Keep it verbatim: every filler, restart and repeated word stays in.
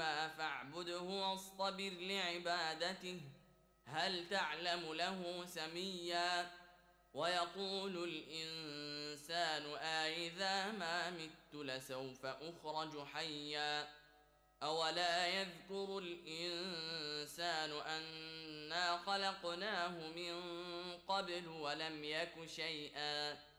أما فاعبده واصطبر لعبادته هل تعلم له سميا ويقول الإنسان أإذا ما مت لسوف أخرج حيا أولا يذكر الإنسان أنا خلقناه من قبل ولم يك شيئا